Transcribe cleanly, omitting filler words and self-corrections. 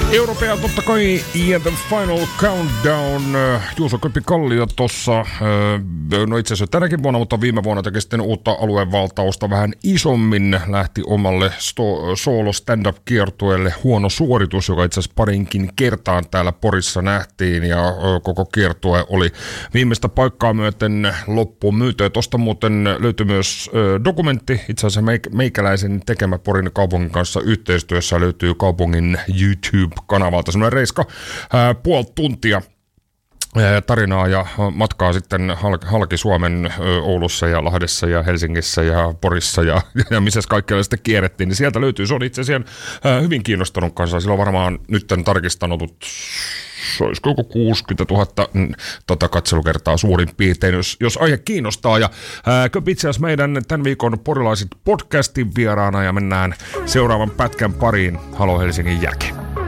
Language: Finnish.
Europea totta kai ja The Final Countdown. Juuso Köpi-Kallio tossa, no itse asiassa tänäkin vuonna, mutta viime vuonna teki sitten uutta aluevaltausta vähän isommin. Lähti omalle solo stand-up-kiertueelle Huono suoritus, joka itse asiassa parinkin kertaan täällä Porissa nähtiin. Ja koko kiertue oli viimeistä paikkaa myöten loppumyytyä. Tosta muuten löytyi myös dokumentti, itse asiassa meikäläisen tekemä Porin kaupungin kanssa yhteistyössä löytyy kaupungin YouTube-kanavalta. Semmoinen reiska puoli tuntia tarinaa ja matkaa sitten halki Suomen Oulussa ja Lahdessa ja Helsingissä ja Porissa ja missä kaikkialla sitten kierrettiin, niin sieltä löytyy. Se on itse asiassa hyvin kiinnostunut kanssa. Sillä on varmaan nyt tarkistanut, olisiko joku 60 000 katselukertaa suurin piirtein, jos aihe kiinnostaa. Ja Köpi itse asiassa meidän tämän viikon Porilaiset podcastin vieraana ja mennään seuraavan pätkän pariin Halo Helsingin jälkeen.